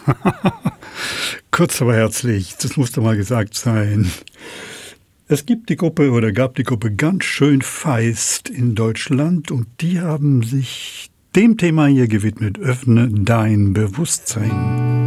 Kurz aber herzlich, das musste mal gesagt sein. Es gibt die Gruppe oder gab die Gruppe Ganz schön Feist in Deutschland und die haben sich dem Thema hier gewidmet. Öffne dein Bewusstsein.